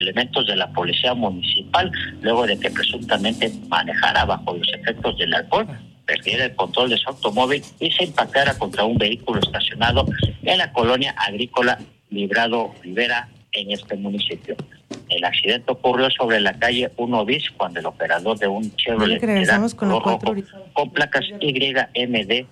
elementos de la policía municipal, luego de que presuntamente manejara bajo los efectos del alcohol, perdiera el control de su automóvil y se impactara contra un vehículo estacionado en la colonia agrícola Librado Rivera en este municipio. El accidente ocurrió sobre la calle 1 bis cuando el operador de un Chevrolet color rojo con placas YMD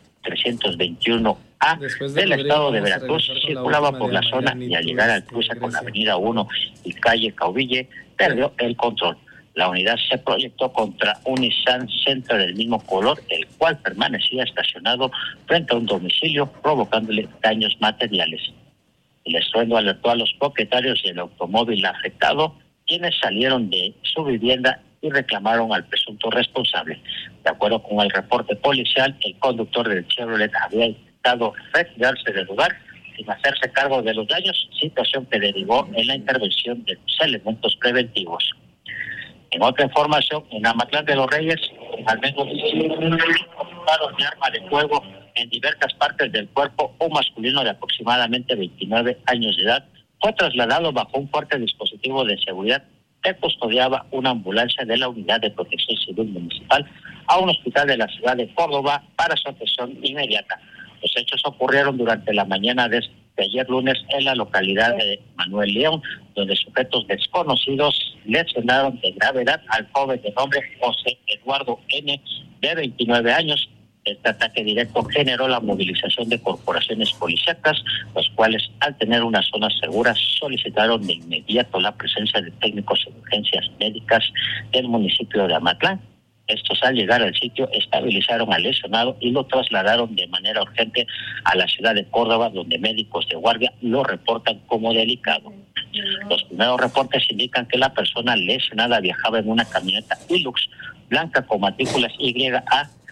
321A del estado de Veracruz circulaba por la zona y al llegar al cruce con la avenida 1 y calle Cauville perdió el control. La unidad se proyectó contra un Nissan Sentra del mismo color, el cual permanecía estacionado frente a un domicilio, provocándole daños materiales. El estruendo alertó a los propietarios del automóvil afectado, quienes salieron de su vivienda y reclamaron al presunto responsable. De acuerdo con el reporte policial, el conductor del Chevrolet había intentado retirarse del lugar sin hacerse cargo de los daños, situación que derivó en la intervención de los elementos preventivos. En otra información, en Amatlán de los Reyes, al menos disparos de arma de fuego en diversas partes del cuerpo, un masculino de aproximadamente 29 años de edad fue trasladado bajo un fuerte dispositivo de seguridad que custodiaba una ambulancia de la Unidad de Protección Civil Municipal a un hospital de la ciudad de Córdoba para su atención inmediata. Los hechos ocurrieron durante la mañana de ayer lunes en la localidad de Manuel León, donde sujetos desconocidos lesionaron de gravedad al joven de nombre José Eduardo N., de 29 años. Este ataque directo generó la movilización de corporaciones policíacas, los cuales, al tener una zona segura, solicitaron de inmediato la presencia de técnicos de urgencias médicas del municipio de Amatlán. Estos, al llegar al sitio, estabilizaron al lesionado y lo trasladaron de manera urgente a la ciudad de Córdoba, donde médicos de guardia lo reportan como delicado. Los primeros reportes indican que la persona lesionada viajaba en una camioneta Hilux blanca con matrículas YA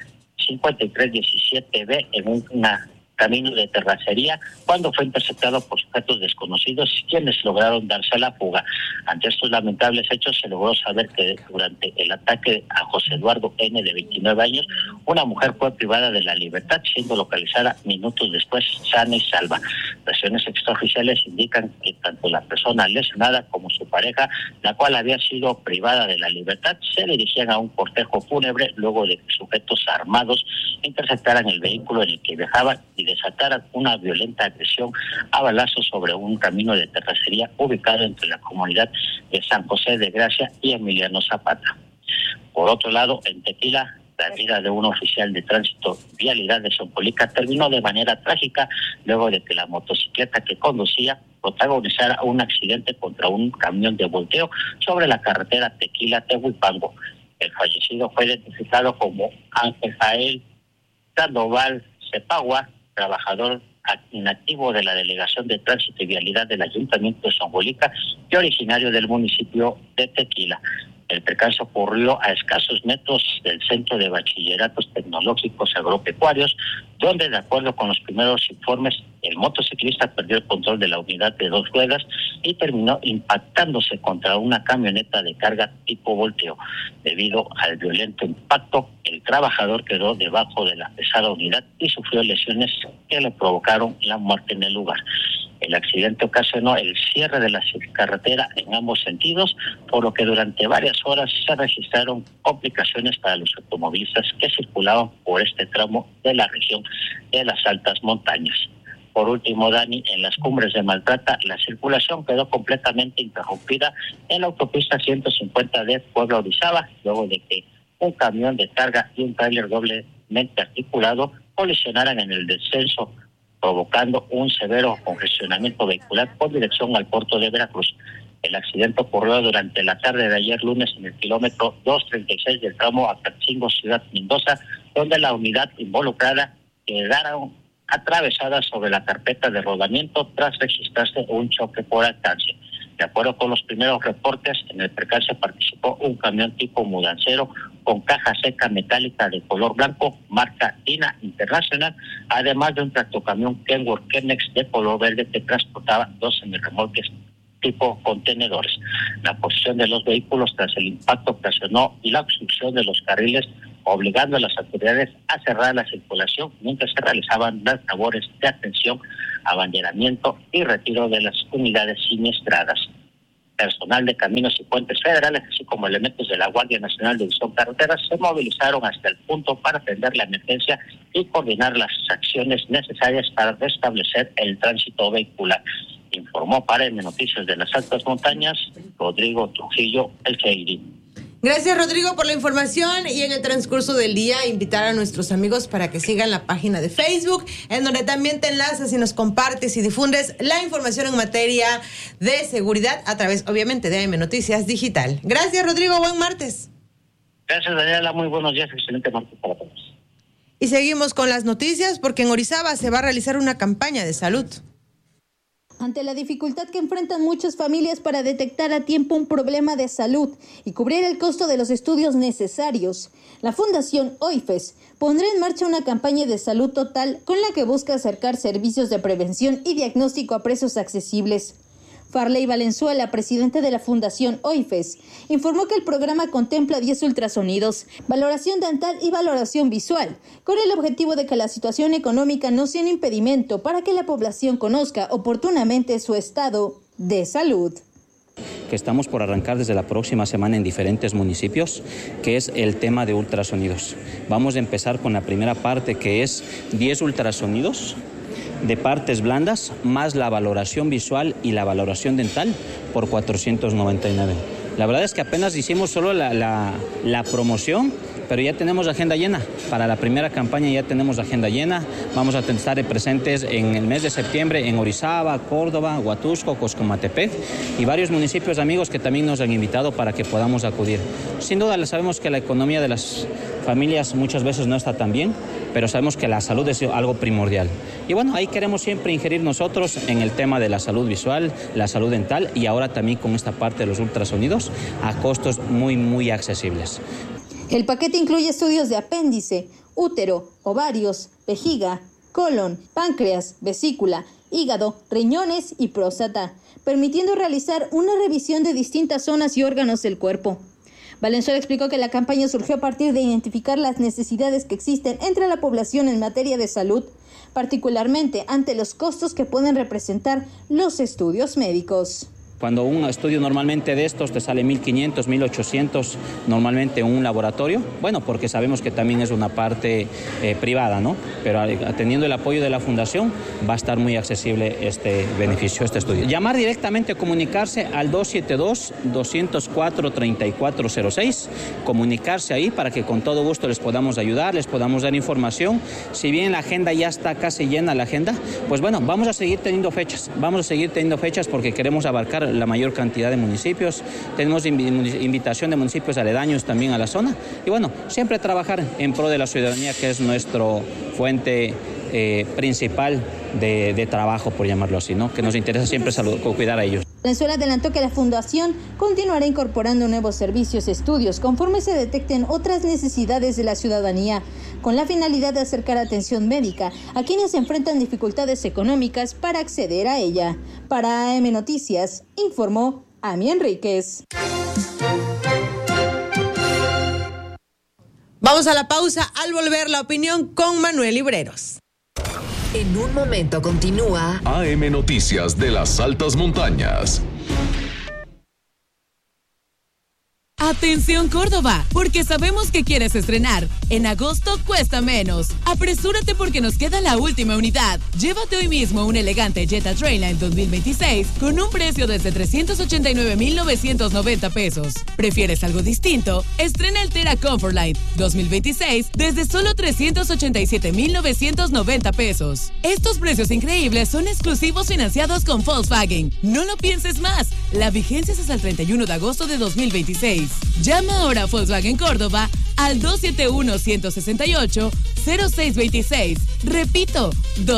5317B en una camino de terracería cuando fue interceptado por sujetos desconocidos, quienes lograron darse a la fuga. Ante estos lamentables hechos se logró saber que durante el ataque a José Eduardo N., de 29 años, una mujer fue privada de la libertad, siendo localizada minutos después sana y salva. Versiones extraoficiales indican que tanto la persona lesionada como su pareja, la cual había sido privada de la libertad, se dirigían a un cortejo fúnebre luego de que sujetos armados interceptaran el vehículo en el que viajaban y desataran una violenta agresión a balazos sobre un camino de terracería ubicado entre la comunidad de San José de Gracia y Emiliano Zapata. Por otro lado, en Tequila, la vida de un oficial de tránsito vialidad de Xopolica terminó de manera trágica luego de que la motocicleta que conducía protagonizara un accidente contra un camión de volteo sobre la carretera Tequila-Tehuipango. El fallecido fue identificado como Ángel Jael Sandoval Cepagua, trabajador inactivo de la Delegación de Tránsito y Vialidad del Ayuntamiento de Xopolica y originario del municipio de Tequila. El percance ocurrió a escasos metros del Centro de Bachilleratos Tecnológicos Agropecuarios, donde, de acuerdo con los primeros informes, el motociclista perdió el control de la unidad de dos ruedas y terminó impactándose contra una camioneta de carga tipo volteo. Debido al violento impacto, el trabajador quedó debajo de la pesada unidad y sufrió lesiones que le provocaron la muerte en el lugar. El accidente ocasionó el cierre de la carretera en ambos sentidos, por lo que durante varias horas se registraron complicaciones para los automovilistas que circulaban por este tramo de la región de las altas montañas. Por último, Dani, en las cumbres de Maltrata, la circulación quedó completamente interrumpida en la autopista 150 de Puebla-Orizaba, luego de que un camión de carga y un tráiler doblemente articulado colisionaran en el descenso, provocando un severo congestionamiento vehicular con dirección al puerto de Veracruz. El accidente ocurrió durante la tarde de ayer lunes en el kilómetro 236 del tramo Acatzingó, Ciudad Mendoza, donde la unidad involucrada quedaron atravesadas sobre la carpeta de rodamiento tras registrarse un choque por alcance. De acuerdo con los primeros reportes, en el percance participó un camión tipo mudancero con caja seca metálica de color blanco, marca Dina Internacional, además de un tractocamión Kenworth Kennex de color verde que transportaba dos semirremolques tipo contenedores. La posición de los vehículos tras el impacto ocasionó la obstrucción de los carriles, obligando a las autoridades a cerrar la circulación mientras se realizaban las labores de atención, abanderamiento y retiro de las unidades siniestradas. Personal de Caminos y Puentes Federales, así como elementos de la Guardia Nacional de División Carreteras, se movilizaron hasta el punto para atender la emergencia y coordinar las acciones necesarias para restablecer el tránsito vehicular. Informó para M Noticias de las Altas Montañas, Rodrigo Trujillo, El Cheiri. Gracias, Rodrigo, por la información, y en el transcurso del día invitar a nuestros amigos para que sigan la página de Facebook, en donde también te enlazas y nos compartes y difundes la información en materia de seguridad a través, obviamente, de AM Noticias Digital. Gracias, Rodrigo, buen martes. Gracias, Daniela, muy buenos días, excelente martes para todos. Y seguimos con las noticias, porque en Orizaba se va a realizar una campaña de salud. Ante la dificultad que enfrentan muchas familias para detectar a tiempo un problema de salud y cubrir el costo de los estudios necesarios, la Fundación OIFES pondrá en marcha una campaña de salud total con la que busca acercar servicios de prevención y diagnóstico a precios accesibles. Farley Valenzuela, presidente de la Fundación OIFES, informó que el programa contempla 10 ultrasonidos, valoración dental y valoración visual, con el objetivo de que la situación económica no sea un impedimento para que la población conozca oportunamente su estado de salud. Que estamos por arrancar desde la próxima semana en diferentes municipios, que es el tema de ultrasonidos. Vamos a empezar con la primera parte, que es 10 ultrasonidos de partes blandas, más la valoración visual y la valoración dental por 499. La verdad es que apenas hicimos solo la promoción, pero ya tenemos agenda llena. Para la primera campaña ya tenemos agenda llena. Vamos a estar presentes en el mes de septiembre en Orizaba, Córdoba, Huatusco, Coscomatepec y varios municipios amigos que también nos han invitado para que podamos acudir. Sin duda sabemos que la economía de las familias muchas veces no está tan bien, pero sabemos que la salud es algo primordial. Y bueno, ahí queremos siempre ingerir nosotros en el tema de la salud visual, la salud dental y ahora también con esta parte de los ultrasonidos a costos muy, muy accesibles. El paquete incluye estudios de apéndice, útero, ovarios, vejiga, colon, páncreas, vesícula, hígado, riñones y próstata, permitiendo realizar una revisión de distintas zonas y órganos del cuerpo. Valenzuela explicó que la campaña surgió a partir de identificar las necesidades que existen entre la población en materia de salud, particularmente ante los costos que pueden representar los estudios médicos. Cuando un estudio normalmente de estos te sale 1.500, 1.800 normalmente en un laboratorio, bueno, porque sabemos que también es una parte privada, ¿no? Pero teniendo el apoyo de la Fundación va a estar muy accesible este beneficio, este estudio. Llamar directamente, comunicarse al 272-204-3406, comunicarse ahí para que con todo gusto les podamos ayudar, les podamos dar información. Si bien la agenda ya está casi llena, la agenda, pues bueno, vamos a seguir teniendo fechas porque queremos abarcar la mayor cantidad de municipios. Tenemos invitación de municipios aledaños también a la zona y bueno, siempre trabajar en pro de la ciudadanía, que es nuestro fuente principal de trabajo, por llamarlo así, ¿no? Que nos interesa siempre cuidar a ellos. Valenzuela adelantó que la Fundación continuará incorporando nuevos servicios y estudios conforme se detecten otras necesidades de la ciudadanía, con la finalidad de acercar atención médica a quienes enfrentan dificultades económicas para acceder a ella. Para AM Noticias, informó Ami Enríquez. Vamos a la pausa. Al volver, la opinión con Manuel Libreros. En un momento continúa AM Noticias de las Altas Montañas. Atención Córdoba, porque sabemos que quieres estrenar. En agosto cuesta menos. Apresúrate porque nos queda la última unidad. Llévate hoy mismo un elegante Jetta Trailline 2026 con un precio desde 389,990 pesos. ¿Prefieres algo distinto? Estrena el Tera Comfortline 2026 desde solo 387,990 pesos. Estos precios increíbles son exclusivos financiados con Volkswagen. No lo pienses más. La vigencia es hasta el 31 de agosto de 2026. Llama ahora a Volkswagen Córdoba al 271-168-0626. Repito,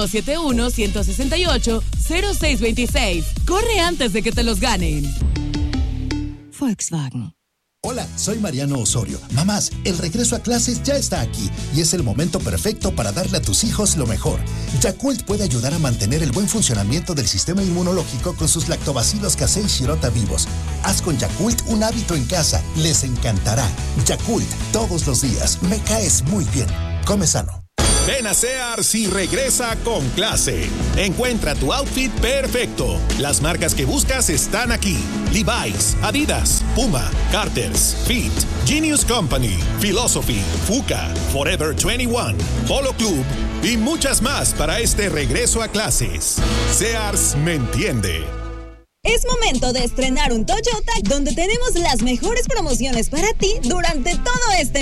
271-168-0626. Corre antes de que te los ganen. Volkswagen. Hola, soy Mariano Osorio. Mamás, el regreso a clases ya está aquí y es el momento perfecto para darle a tus hijos lo mejor. Yakult puede ayudar a mantener el buen funcionamiento del sistema inmunológico con sus lactobacilos casei shirota vivos. Haz con Yakult un hábito en casa. Les encantará. Yakult, todos los días. Me caes muy bien. Come sano. Ven a Sears y regresa con clase. Encuentra tu outfit perfecto. Las marcas que buscas están aquí. Levi's, Adidas, Puma, Carter's, Fit, Genius Company, Philosophy, Fuka, Forever 21, Polo Club y muchas más para este regreso a clases. Sears me entiende. Es momento de estrenar un Toyota donde tenemos las mejores promociones para ti durante todo este